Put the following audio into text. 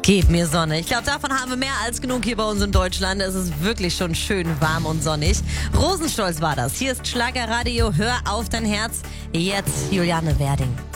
Gib mir Sonne. Ich glaube, davon haben wir mehr als genug hier bei uns in Deutschland. Es ist wirklich schon schön warm und sonnig. Rosenstolz war das. Hier ist Schlagerradio. Hör auf dein Herz. Jetzt Juliane Werding.